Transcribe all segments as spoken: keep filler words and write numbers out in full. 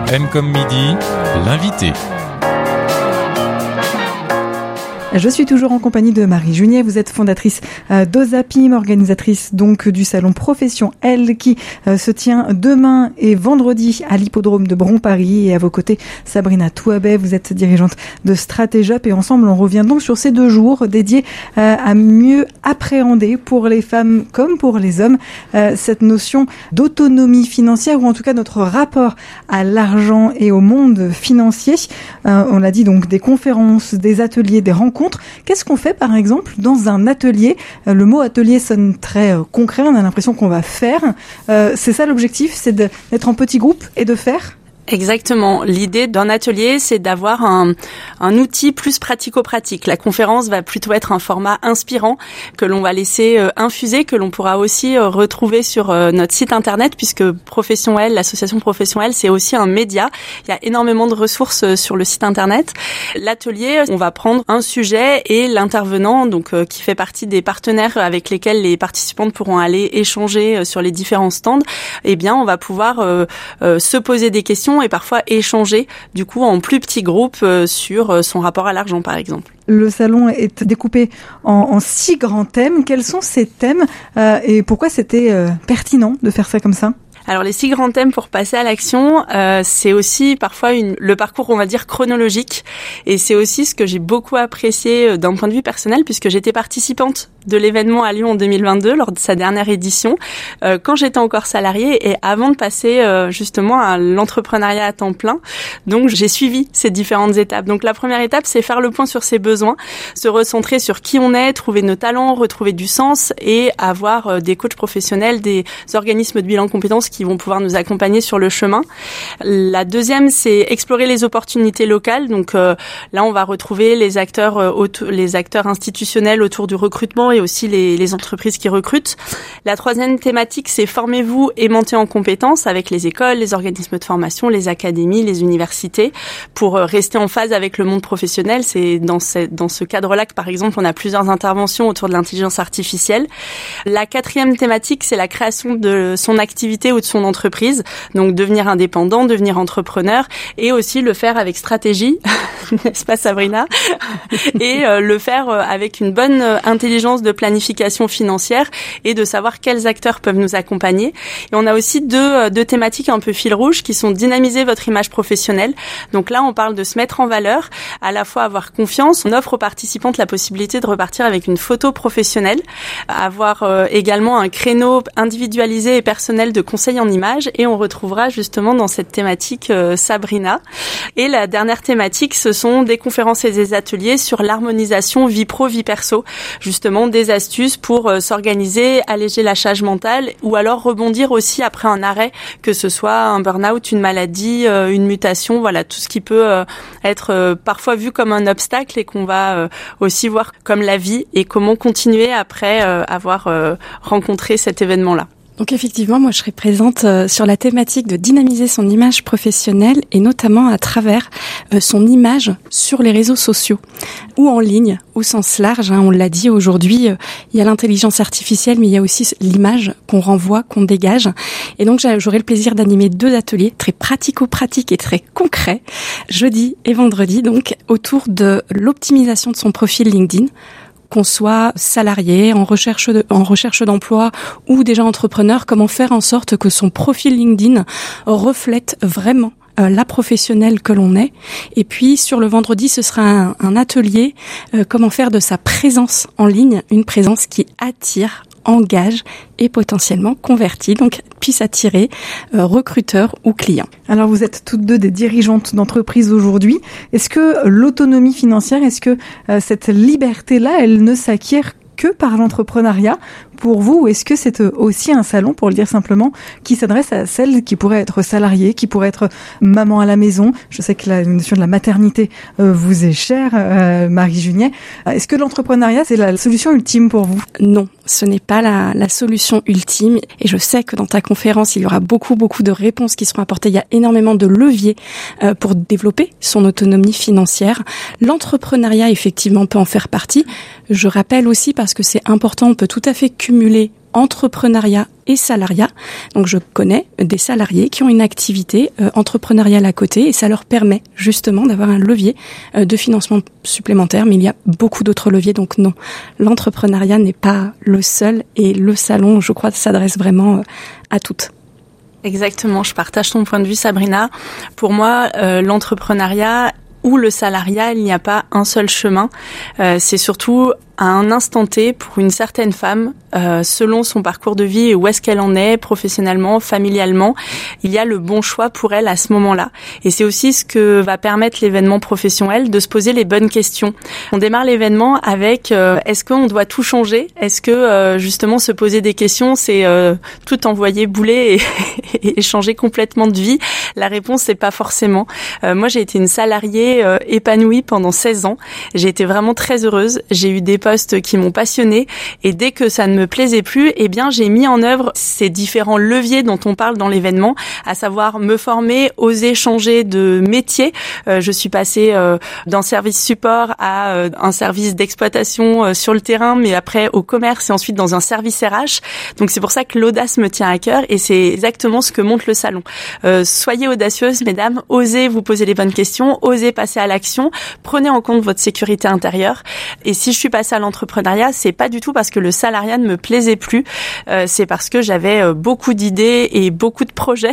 M comme midi, l'invité. Je suis toujours en compagnie de Marie Junier. Vous êtes fondatrice d'Ozapim, organisatrice donc du salon Profession L qui se tient demain et vendredi à l'hippodrome de Bron-Paris. Et à vos côtés, Sabrina Touabet, vous êtes dirigeante de Stratégiup. Et ensemble, on revient donc sur ces deux jours dédiés à mieux appréhender pour les femmes comme pour les hommes cette notion d'autonomie financière, ou en tout cas notre rapport à l'argent et au monde financier. On l'a dit, donc des conférences, des ateliers, des rencontres. Qu'est-ce qu'on fait par exemple dans un atelier ? Le mot atelier sonne très euh, concret, on a l'impression qu'on va faire. Euh, c'est ça l'objectif, c'est de, d'être en petit groupe et de faire ? Exactement. L'idée d'un atelier, c'est d'avoir un, un outil plus pratico-pratique. La conférence va plutôt être un format inspirant que l'on va laisser euh, infuser, que l'on pourra aussi euh, retrouver sur euh, notre site internet, puisque Profession L, l'association Profession L, c'est aussi un média. Il y a énormément de ressources euh, sur le site internet. L'atelier, on va prendre un sujet et l'intervenant, donc euh, qui fait partie des partenaires avec lesquels les participantes pourront aller échanger euh, sur les différents stands. Eh bien, on va pouvoir euh, euh, se poser des questions et parfois échanger du coup en plus petits groupes euh, sur euh, son rapport à l'argent par exemple. Le salon est découpé en, en six grands thèmes. Quels sont ces thèmes euh, et pourquoi c'était euh, pertinent de faire ça comme ça ? Alors les six grands thèmes pour passer à l'action, euh, c'est aussi parfois une, le parcours on va dire chronologique, et c'est aussi ce que j'ai beaucoup apprécié d'un point de vue personnel puisque j'étais participante de l'événement à Lyon en deux mille vingt-deux lors de sa dernière édition euh, quand j'étais encore salariée et avant de passer euh, justement à l'entrepreneuriat à temps plein. Donc j'ai suivi ces différentes étapes. Donc la première étape, c'est faire le point sur ses besoins, se recentrer sur qui on est, trouver nos talents, retrouver du sens et avoir euh, des coachs professionnels, des organismes de bilan compétences qui vont pouvoir nous accompagner sur le chemin. La deuxième, c'est explorer les opportunités locales. Donc euh, là, on va retrouver les acteurs euh, auto- les acteurs institutionnels autour du recrutement et aussi les, les entreprises qui recrutent. La troisième thématique, c'est formez-vous et montez en compétences avec les écoles, les organismes de formation, les académies, les universités pour rester en phase avec le monde professionnel. C'est dans ce, dans ce cadre-là que, par exemple, on a plusieurs interventions autour de l'intelligence artificielle. La quatrième thématique, c'est la création de son activité ou de son entreprise. Donc, devenir indépendant, devenir entrepreneur et aussi le faire avec stratégie, n'est-ce pas Sabrina ? Et euh, le faire euh, avec une bonne euh, intelligence de planification financière et de savoir quels acteurs peuvent nous accompagner. Et on a aussi deux, deux thématiques un peu fil rouge qui sont dynamiser votre image professionnelle. Donc là, on parle de se mettre en valeur, à la fois avoir confiance. On offre aux participantes la possibilité de repartir avec une photo professionnelle, avoir euh, également un créneau individualisé et personnel de conseil en images et on retrouvera justement dans cette thématique euh, Sabrina. Et la dernière thématique, ce sont des conférences et des ateliers sur l'harmonisation vie pro, vie perso. Justement, des astuces pour euh, s'organiser, alléger la charge mentale ou alors rebondir aussi après un arrêt, que ce soit un burn-out, une maladie, euh, une mutation, voilà, tout ce qui peut euh, être euh, parfois vu comme un obstacle et qu'on va euh, aussi voir comme la vie et comment continuer après euh, avoir euh, rencontré cet événement-là. Donc effectivement, moi je serai présente euh, sur la thématique de dynamiser son image professionnelle et notamment à travers euh, son image sur les réseaux sociaux ou en ligne au sens large. Hein, on l'a dit aujourd'hui, euh, il y a l'intelligence artificielle mais il y a aussi l'image qu'on renvoie, qu'on dégage. Et donc j'aurai le plaisir d'animer deux ateliers très pratico-pratiques et très concrets, jeudi et vendredi, donc autour de l'optimisation de son profil LinkedIn. Qu'on soit salarié, en recherche de, en recherche d'emploi ou déjà entrepreneur, comment faire en sorte que son profil LinkedIn reflète vraiment euh, la professionnelle que l'on est. Et puis sur le vendredi, ce sera un, un atelier euh, comment faire de sa présence en ligne une présence qui attire, engage et potentiellement convertit, donc puisse attirer euh, recruteurs ou clients. Alors vous êtes toutes deux des dirigeantes d'entreprise aujourd'hui. Est-ce que l'autonomie financière, est-ce que euh, cette liberté-là, elle ne s'acquiert que par l'entrepreneuriat pour vous, ou est-ce que c'est aussi un salon, pour le dire simplement, qui s'adresse à celles qui pourraient être salariées, qui pourraient être maman à la maison ? Je sais que la notion de la maternité euh, vous est chère, euh, Marie Junier. Est-ce que l'entrepreneuriat, c'est la solution ultime pour vous ? Non, ce n'est pas la, la solution ultime. Et je sais que dans ta conférence, il y aura beaucoup, beaucoup de réponses qui seront apportées. Il y a énormément de leviers euh, pour développer son autonomie financière. L'entrepreneuriat, effectivement, peut en faire partie. Je rappelle aussi, parce que c'est important, on peut tout à fait cumuler entrepreneuriat et salariat. Donc je connais des salariés qui ont une activité euh, entrepreneuriale à côté et ça leur permet justement d'avoir un levier euh, de financement supplémentaire, mais il y a beaucoup d'autres leviers, donc non, l'entrepreneuriat n'est pas le seul et le salon, je crois, s'adresse vraiment euh, à toutes. Exactement, je partage ton point de vue, Sabrina. Pour moi, euh, l'entrepreneuriat ou le salariat, il n'y a pas un seul chemin. Euh, c'est surtout à un instant T pour une certaine femme, euh, selon son parcours de vie et où est-ce qu'elle en est professionnellement, familialement, il y a le bon choix pour elle à ce moment-là. Et c'est aussi ce que va permettre l'événement professionnel, de se poser les bonnes questions. On démarre l'événement avec euh, est-ce qu'on doit tout changer ? Est-ce que euh, justement se poser des questions, c'est euh, tout envoyer bouler et, et changer complètement de vie ? La réponse, c'est pas forcément. Euh, moi, j'ai été une salariée euh, épanouie pendant seize ans. J'ai été vraiment très heureuse. J'ai eu des postes qui m'ont passionnée et dès que ça ne me plaisait plus, eh bien j'ai mis en œuvre ces différents leviers dont on parle dans l'événement, à savoir me former, oser changer de métier. Euh, je suis passée euh, d'un service support à euh, un service d'exploitation euh, sur le terrain, mais après au commerce et ensuite dans un service R H. Donc c'est pour ça que l'audace me tient à cœur et c'est exactement ce que montre le salon. Euh, soyez audacieuses, mesdames, osez vous poser les bonnes questions, osez passer à l'action, prenez en compte votre sécurité intérieure. Et si je suis passée à l'entrepreneuriat, c'est pas du tout parce que le salariat ne me plaisait plus, euh, c'est parce que j'avais euh, beaucoup d'idées et beaucoup de projets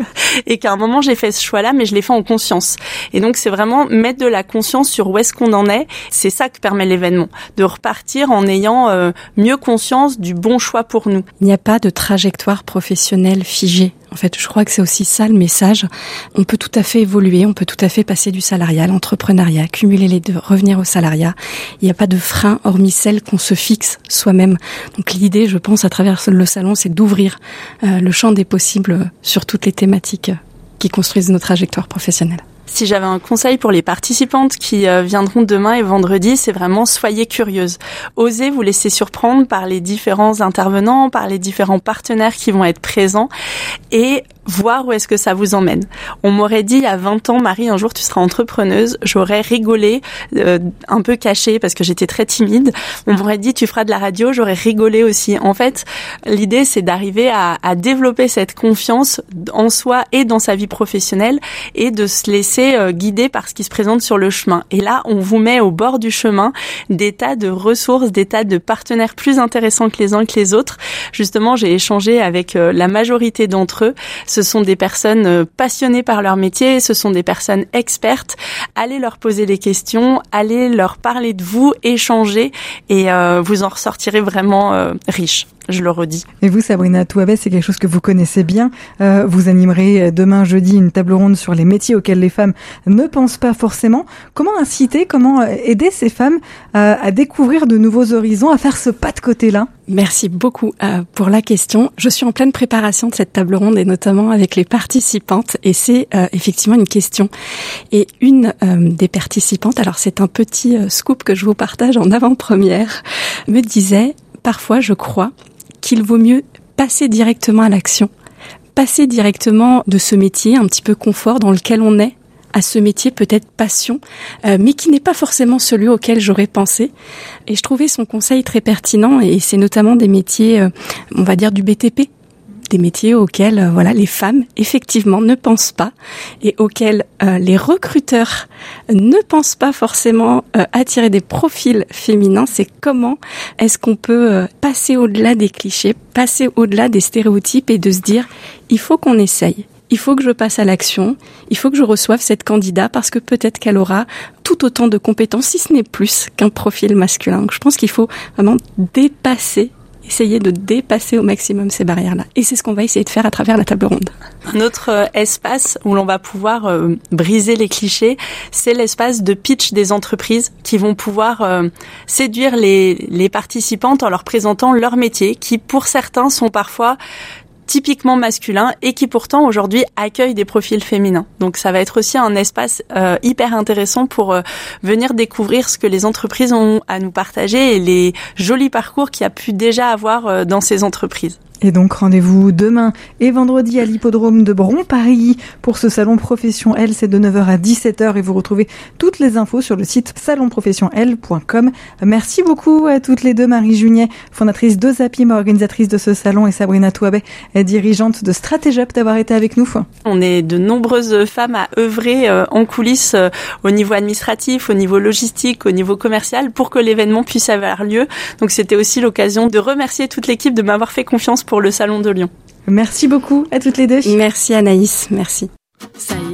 et qu'à un moment j'ai fait ce choix-là, mais je l'ai fait en conscience. Et donc c'est vraiment mettre de la conscience sur où est-ce qu'on en est. C'est ça que permet l'événement, de repartir en ayant euh, mieux conscience du bon choix pour nous. Il n'y a pas de trajectoire professionnelle figée. En fait, je crois que c'est aussi ça le message. On peut tout à fait évoluer, on peut tout à fait passer du salariat à l'entrepreneuriat, cumuler les deux, revenir au salariat. Il n'y a pas de frein hormis celle qu'on se fixe soi-même. Donc l'idée, je pense, à travers le salon, c'est d'ouvrir euh, le champ des possibles sur toutes les thématiques qui construisent nos trajectoires professionnelles. Si j'avais un conseil pour les participantes qui euh, viendront demain et vendredi, c'est vraiment soyez curieuses. Osez vous laisser surprendre par les différents intervenants, par les différents partenaires qui vont être présents et voir où est-ce que ça vous emmène. On m'aurait dit il y a vingt ans, Marie, un jour tu seras entrepreneuse, j'aurais rigolé, euh, un peu caché parce que j'étais très timide. On m'aurait dit tu feras de la radio, j'aurais rigolé aussi. En fait, l'idée c'est d'arriver à, à développer cette confiance en soi et dans sa vie professionnelle et de se laisser euh, guider par ce qui se présente sur le chemin. Et là, on vous met au bord du chemin des tas de ressources, des tas de partenaires plus intéressants que les uns que les autres. Justement, j'ai échangé avec euh, la majorité d'entre eux. Ce sont des personnes passionnées par leur métier, ce sont des personnes expertes. Allez leur poser des questions, allez leur parler de vous, échanger et euh, vous en ressortirez vraiment euh, riche. Je le redis. Et vous, Sabrina Touabet, c'est quelque chose que vous connaissez bien. Euh, vous animerez demain jeudi une table ronde sur les métiers auxquels les femmes ne pensent pas forcément. Comment inciter, comment aider ces femmes à, à découvrir de nouveaux horizons, à faire ce pas de côté-là ? Merci beaucoup euh, pour la question. Je suis en pleine préparation de cette table ronde et notamment avec les participantes et c'est euh, effectivement une question. Et une euh, des participantes, alors c'est un petit euh, scoop que je vous partage en avant-première, me disait « Parfois je crois qu'il vaut mieux passer directement à l'action, passer directement de ce métier un petit peu confort dans lequel on est, à ce métier peut-être passion, euh, mais qui n'est pas forcément celui auquel j'aurais pensé. Et je trouvais son conseil très pertinent, et c'est notamment des métiers, euh, on va dire du B T P, des métiers auxquels euh, voilà les femmes effectivement ne pensent pas et auxquels euh, les recruteurs ne pensent pas forcément euh, attirer des profils féminins. C'est comment est-ce qu'on peut euh, passer au-delà des clichés, passer au-delà des stéréotypes et de se dire il faut qu'on essaye. Il faut que je passe à l'action, il faut que je reçoive cette candidate parce que peut-être qu'elle aura tout autant de compétences, si ce n'est plus qu'un profil masculin. Donc je pense qu'il faut vraiment dépasser, essayer de dépasser au maximum ces barrières-là. Et c'est ce qu'on va essayer de faire à travers la table ronde. Un autre euh, espace où l'on va pouvoir euh, briser les clichés, c'est l'espace de pitch des entreprises qui vont pouvoir euh, séduire les, les participantes en leur présentant leur métier, qui pour certains sont parfois typiquement masculin et qui pourtant aujourd'hui accueille des profils féminins. Donc ça va être aussi un espace euh, hyper intéressant pour euh, venir découvrir ce que les entreprises ont à nous partager et les jolis parcours qu'il y a pu déjà avoir euh, dans ces entreprises. Et donc rendez-vous demain et vendredi à l'hippodrome de Bron-Paris pour ce salon Profession L, c'est de neuf heures à dix-sept heures et vous retrouvez toutes les infos sur le site salon profession l point com. Merci beaucoup à toutes les deux, Marie Juniet, fondatrice d'Ozapim, organisatrice de ce salon, et Sabrina Touabet, dirigeante de Stratégiup, d'avoir été avec nous. On est de nombreuses femmes à œuvrer en coulisses au niveau administratif, au niveau logistique, au niveau commercial pour que l'événement puisse avoir lieu. Donc c'était aussi l'occasion de remercier toute l'équipe de m'avoir fait confiance pour le Salon de Lyon. Merci beaucoup à toutes les deux. Merci Anaïs, merci. Ça y est.